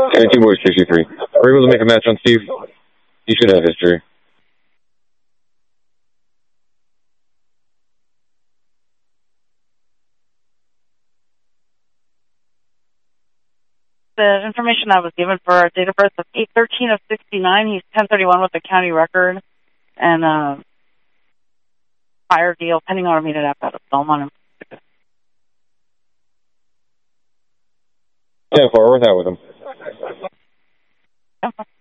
Okay, Team Boys 63. Are we able to make a match on Steve? He should have history. The information I was given for a date of birth of 8/13 of 69. He's 1031 with the county record, and fire deal pending on immediate app out of Belmont. Yeah, Fort Worth out with him. Okay.